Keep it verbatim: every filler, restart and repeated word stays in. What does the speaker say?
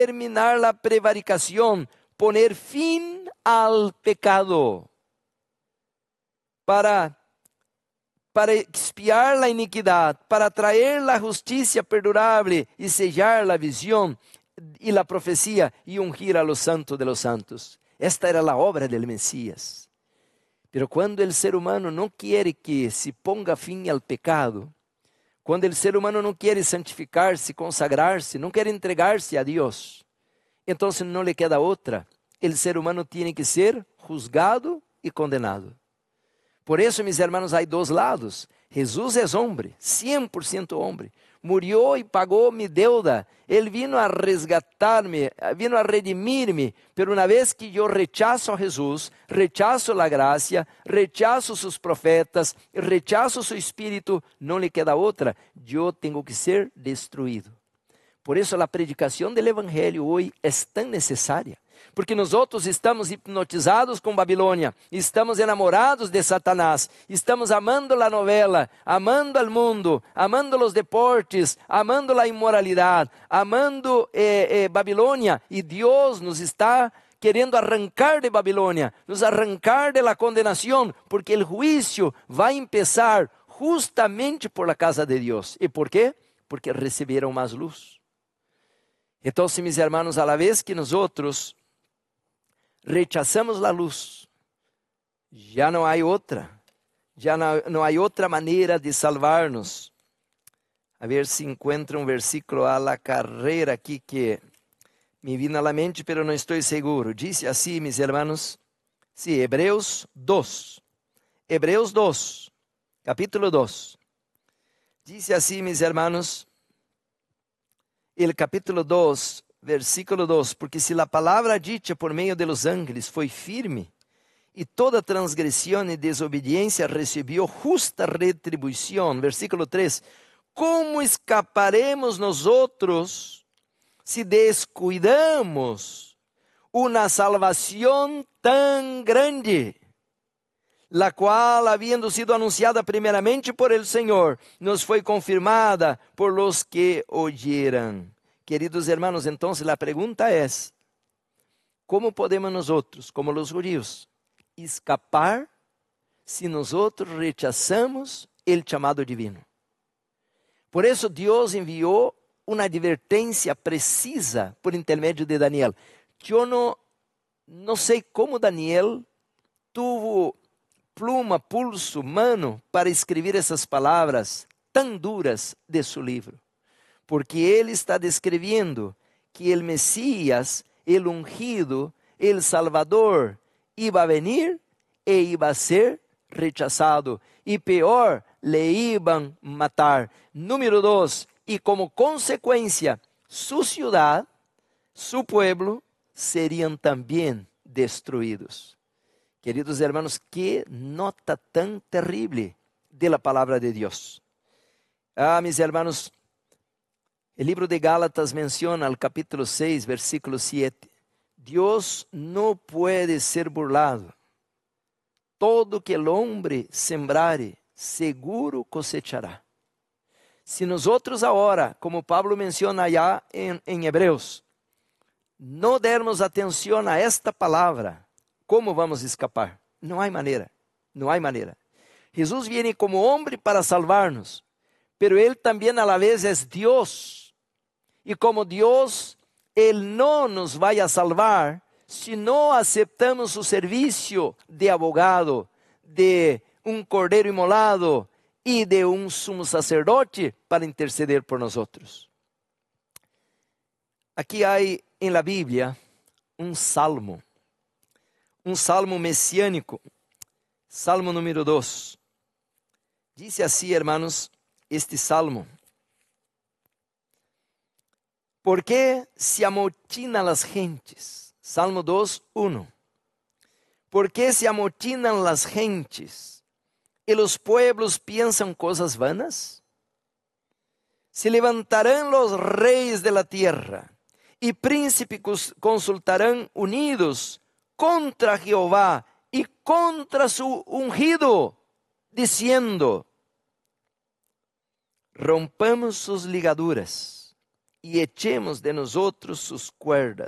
terminar la prevaricación, poner fin al pecado, para, para expiar la iniquidad, para traer la justicia perdurable y sellar la visión y la profecía y ungir a los santos de los santos. Esta era la obra del Mesías. Pero cuando el ser humano no quiere que se ponga fin al pecado, cuando el ser humano no quiere santificarse, consagrarse, no quiere entregarse a Dios, entonces no le queda otra. El ser humano tiene que ser juzgado y condenado. Por eso, mis hermanos, hay dos lados. Jesús es hombre, cien por ciento hombre. Murió y pagó mi deuda. Él vino a resgatarme, vino a redimirme. Pero una vez que yo rechazo a Jesús, rechazo la gracia, rechazo sus profetas, rechazo su espíritu, no le queda otra. Yo tengo que ser destruido. Por eso la predicación del evangelio hoy es tan necesaria. Porque nosotros estamos hipnotizados com Babilônia, estamos enamorados de Satanás, estamos amando a novela, amando al mundo, amando os deportes, amando a imoralidade, amando eh, eh, Babilônia, e Deus nos está querendo arrancar de Babilônia, nos arrancar de la condenação, porque o juízo vai empezar justamente por la casa de Deus. E por quê? Porque receberam mais luz. Então, mis hermanos, a la vez que nós outros rechazamos a luz, já não há outra, já não, não há outra maneira de salvar-nos. A ver se encontra um versículo a la carreira aqui que me vino à mente, pero não estou seguro. Diz assim, mis hermanos, sim, Hebreus dois, Hebreus dois, capítulo dois. Diz assim, mis hermanos, el capítulo dois, versículo dois, porque se a palavra dicha por meio de los ángeles foi firme, e toda transgressão e desobediência recebeu justa retribuição. Versículo três, como escaparemos nós outros se descuidamos uma salvação tão grande, la qual, havendo sido anunciada primeiramente por el Senhor, nos foi confirmada por los que oyeran. Queridos hermanos, então a pergunta é: como podemos nós, como os judíos, escapar se nós rechazamos o chamado divino? Por isso Deus enviou uma advertência precisa por intermédio de Daniel. Eu não, não sei como Daniel tuvo pluma, pulso, mano para escrever essas palavras tão duras de seu livro. Porque ele está descrevendo que o Messias, o ungido, o Salvador, iba a venir e iba a ser rechazado. E pior, le iban matar. Número dois, e como consequência, sua cidade, seu pueblo, seriam também destruídos. Queridos hermanos, que nota tão terrível de la palavra de Deus. Ah, mis hermanos, o livro de Gálatas menciona al capítulo seis, versículo siete. Deus não pode ser burlado. Todo que el hombre sembrare, seguro cosechará. Se nós outros agora, como Pablo menciona allá em, em Hebreus, não dermos atenção a esta palavra, como vamos escapar? Não há maneira, não há maneira. Jesus viene como homem para salvar-nos, pero Ele também a la vez é Deus. E como Deus, Ele não nos vai a salvar se não aceptamos o serviço de abogado, de um cordeiro imolado e de um sumo sacerdote para interceder por nós outros. Aqui há em la Bíblia um salmo, um salmo messiânico, salmo número dois. Diz assim, hermanos, este salmo: ¿por qué se amotinan las gentes? Salmo dois, um. ¿Por qué se amotinan las gentes y los pueblos piensan cosas vanas? Se levantarán los reyes de la tierra y príncipes consultarán unidos contra Jehová y contra su ungido, diciendo: rompamos sus ligaduras, y echemos de nosotros sus cuerdas.